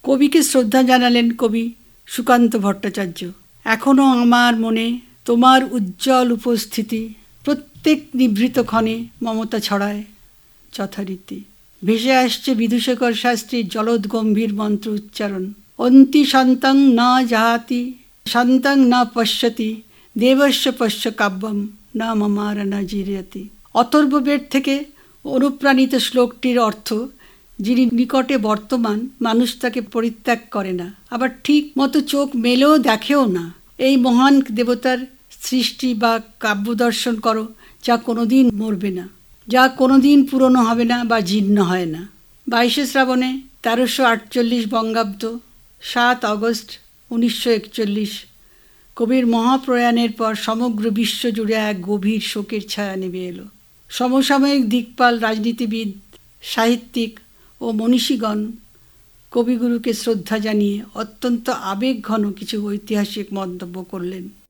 কবিকে শ্রদ্ধা জানালেন কবি সুকান্ত ভট্টাচার্য। এখনো আমার মনে তোমার উজ্জ্বল উপস্থিতি, প্রত্যেক নিভৃত ক্ষণে মমতা ছড়ায় যথারীতি। ভেসে আসছে বিদুশেখর শাস্ত্রীর জলদ গম্ভীর মন্ত্র উচ্চারণ। অন্তি শান্তং না জাহাতি শান্তং না পশ্যতি দেবস্য পশ্য কাব্যম না মমার না জিরিয়তি। অথর্ববেদ থেকে অনুপ্রাণিত শ্লোকটির অর্থ, যিনি নিকটে বর্তমান মানুষ তাকে পরিত্যাগ করে না, আবার ঠিক মতো চোখ মেলেও দেখেও না। এই মহান দেবতার সৃষ্টি বা কাব্য দর্শন করো, যা কোনোদিন মরবে না, যা কোনোদিন পুরনো হবে না বা জীর্ণ হয় না। 22শে শ্রাবণে 1348 বঙ্গাব্দ 7 আগস্ট 1941 কবির মহাপ্রয়াণের পর সমগ্র বিশ্ব জুড়ে এক গভীর শোকের ছায়া নেমে এলো। সমসাময়িক দিকপাল, রাজনীতিবিদ, সাহিত্যিক ও মনীষীগণ কবিগুরুকে শ্রদ্ধা জানিয়ে অত্যন্ত আবেগঘন কিছু ঐতিহাসিক মন্তব্য করলেন।